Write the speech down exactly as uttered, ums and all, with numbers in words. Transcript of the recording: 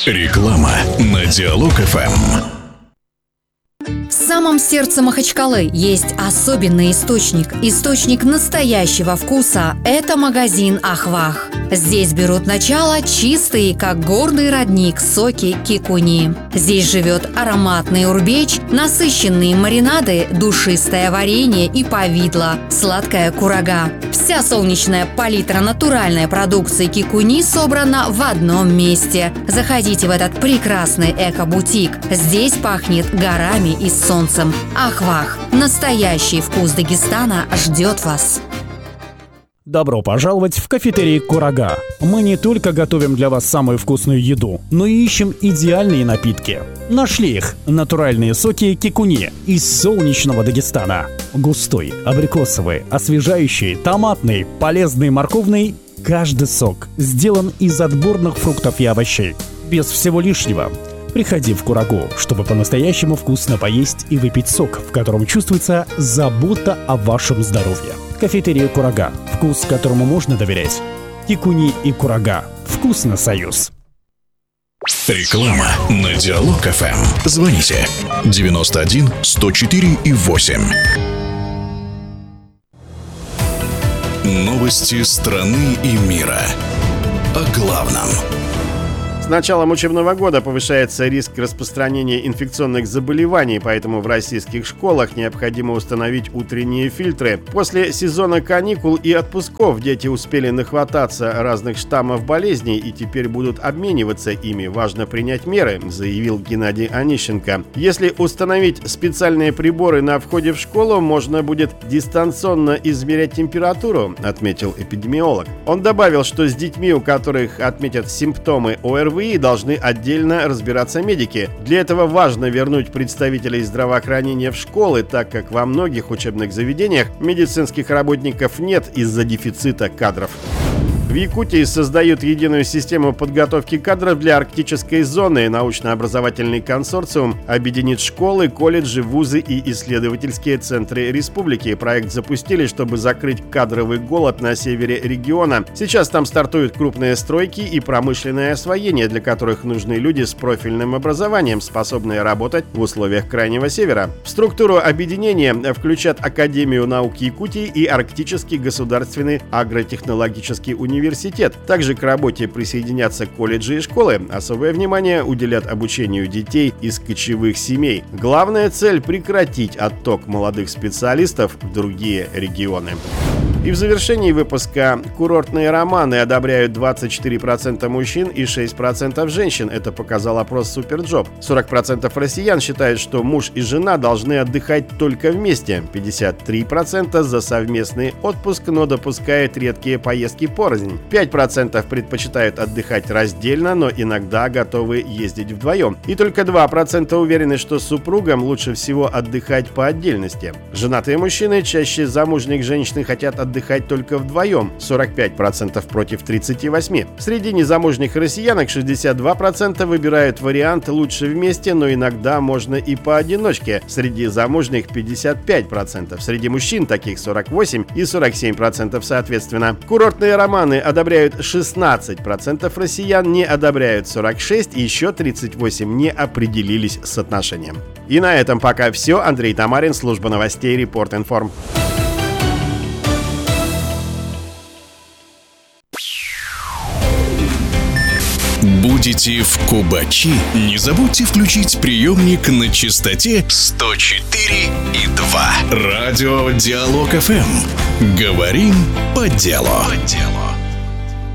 Реклама на Диалог-ФМ. В самом сердце Махачкалы есть особенный источник. Источник настоящего вкуса – это магазин «Ахвах». Здесь берут начало чистые, как горный родник, соки кикуни. Здесь живет ароматный урбеч, насыщенные маринады, душистое варенье и повидло, сладкая курага. Вся солнечная палитра натуральной продукции кикуни собрана в одном месте. Заходите в этот прекрасный эко-бутик. Здесь пахнет горами и солнцем. Ахвах. Настоящий вкус Дагестана ждет вас. Добро пожаловать в кафетерий «Курага». Мы не только готовим для вас самую вкусную еду, но и ищем идеальные напитки. Нашли их – натуральные соки кикуни из солнечного Дагестана. Густой, абрикосовый, освежающий, томатный, полезный, морковный – каждый сок сделан из отборных фруктов и овощей. Без всего лишнего. Приходи в «Курагу», чтобы по-настоящему вкусно поесть и выпить сок, в котором чувствуется забота о вашем здоровье. Кафетерия «Курага», вкус, которому можно доверять. Кикуни и «Курага». Вкусно, союз. Реклама на Диалог-ФМ. Звоните девяносто один сто четыре и восемь. Новости страны и мира. О главном. С началом учебного года повышается риск распространения инфекционных заболеваний, поэтому в российских школах необходимо установить утренние фильтры. После сезона каникул и отпусков дети успели нахвататься разных штаммов болезней и теперь будут обмениваться ими. Важно принять меры, заявил Геннадий Онищенко. Если установить специальные приборы на входе в школу, можно будет дистанционно измерять температуру, отметил эпидемиолог. Он добавил, что с детьми, у которых отметят симптомы ОРВИ, должны отдельно разбираться медики. Для этого важно вернуть представителей здравоохранения в школы, так как во многих учебных заведениях медицинских работников нет из-за дефицита кадров. В Якутии создают единую систему подготовки кадров для арктической зоны. Научно-образовательный консорциум объединит школы, колледжи, вузы и исследовательские центры республики. Проект запустили, чтобы закрыть кадровый голод на севере региона. Сейчас там стартуют крупные стройки и промышленное освоение, для которых нужны люди с профильным образованием, способные работать в условиях Крайнего Севера. В структуру объединения включат Академию наук Якутии и Арктический государственный агротехнологический университет. Университет. Также к работе присоединятся колледжи и школы. Особое внимание уделят обучению детей из кочевых семей. Главная цель – прекратить отток молодых специалистов в другие регионы. И в завершении выпуска курортные романы одобряют двадцать четыре процента мужчин и шесть процентов женщин. Это показал опрос Суперджоп. сорок процентов россиян считают, что муж и жена должны отдыхать только вместе. пятьдесят три процента за совместный отпуск, но допускают редкие поездки порознь. пять процентов предпочитают отдыхать раздельно, но иногда готовы ездить вдвоем. И только два процента уверены, что супругам лучше всего отдыхать по отдельности. Женатые мужчины чаще замужних женщин хотят отдыхать отдыхать только вдвоем, сорок пять процентов против тридцати восьми процентов. Среди незамужних россиянок шестьдесят два процента выбирают вариант лучше вместе, но иногда можно и поодиночке. Среди замужних пятьдесят пять процентов. Среди мужчин таких сорок восемь процентов и сорок семь процентов соответственно. Курортные романы одобряют шестнадцать процентов россиян, не одобряют сорок шесть процентов и еще тридцать восемь процентов не определились с отношением. И на этом пока все. Андрей Тамарин, служба новостей Репорт Информ. Будете в Кубачи? Не забудьте включить приемник на частоте сто четыре и два. Радио Диалог-ФМ. Говорим по делу. По делу.